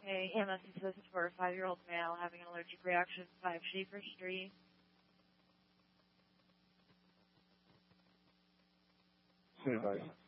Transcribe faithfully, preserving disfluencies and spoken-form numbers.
Okay, E M S assist for a five-year-old male having an allergic reaction, five Schaefer Street. Stand by.